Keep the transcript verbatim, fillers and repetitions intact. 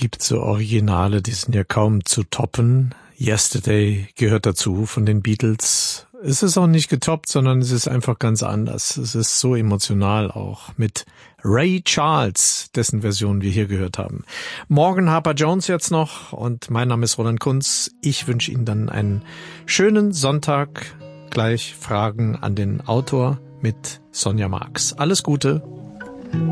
gibt so Originale, die sind ja kaum zu toppen. Yesterday gehört dazu von den Beatles. Es ist auch nicht getoppt, sondern es ist einfach ganz anders. Es ist so emotional auch mit Ray Charles, dessen Version wir hier gehört haben. Morgen Harper Jones jetzt noch und mein Name ist Roland Kunz. Ich wünsche Ihnen dann einen schönen Sonntag. Gleich Fragen an den Autor mit Sonja Marx. Alles Gute.